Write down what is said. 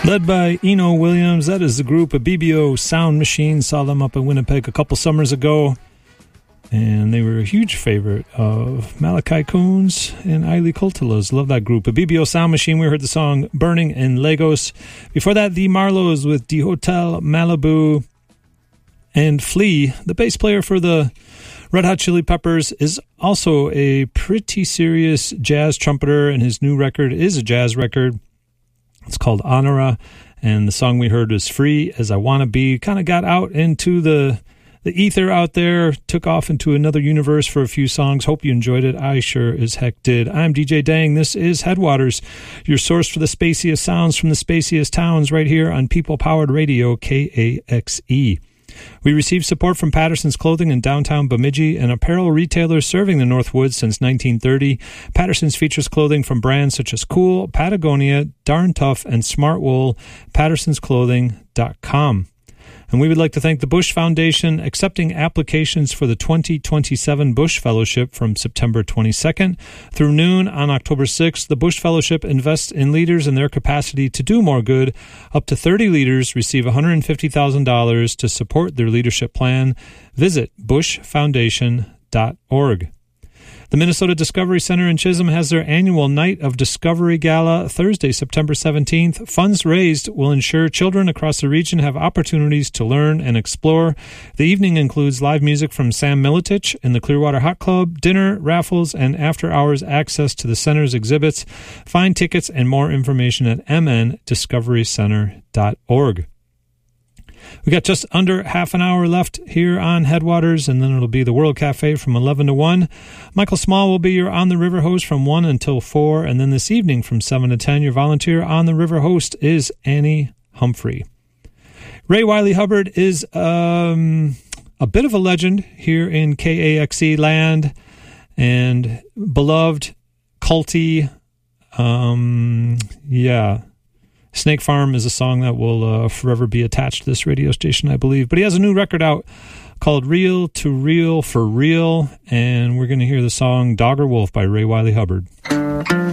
Led by Eno Williams, that is the group of BBO Sound Machine. Saw them up in Winnipeg a couple summers ago, and they were a huge favorite of Malachi Coons and Aili Kultula's. Love that group. A BBO Sound Machine, we heard the song Burning in Lagos. Before that, the Marlows with the Hotel Malibu. And Flea, the bass player for the Red Hot Chili Peppers, is also a pretty serious jazz trumpeter, and his new record is a jazz record. It's called Honora, and the song we heard was Free As I Wanna Be. Kind of got out into the ether out there, took off into another universe for a few songs. Hope you enjoyed it. I sure as heck did. I'm DJ Dang. This is Headwaters, your source for the spaciest sounds from the spaciest towns, right here on People-Powered Radio, KAXE. We received support from Patterson's Clothing in downtown Bemidji, an apparel retailer serving the Northwoods since 1930. Patterson's features clothing from brands such as Cool, Patagonia, Darn Tough, and Smart Wool. PattersonsClothing.com. And we would like to thank the Bush Foundation, accepting applications for the 2027 Bush Fellowship from September 22nd through noon on October 6th. The Bush Fellowship invests in leaders and their capacity to do more good. Up to 30 leaders receive $150,000 to support their leadership plan. Visit bushfoundation.org. The Minnesota Discovery Center in Chisholm has their annual Night of Discovery Gala Thursday, September 17th. Funds raised will ensure children across the region have opportunities to learn and explore. The evening includes live music from Sam Militich and the Clearwater Hot Club, dinner, raffles, and after-hours access to the center's exhibits. Find tickets and more information at mndiscoverycenter.org. We got just under half an hour left here on Headwaters, and then it'll be the World Cafe from 11 to 1. Michael Small will be your On the River host from 1 until 4, and then this evening from 7 to 10, your volunteer On the River host is Annie Humphrey. Ray Wiley Hubbard is a bit of a legend here in KAXE land, and beloved, culty, Snake Farm is a song that will forever be attached to this radio station, I believe. But he has a new record out called Real to Real for Real, and we're going to hear the song Dog or Wolf by Ray Wiley Hubbard.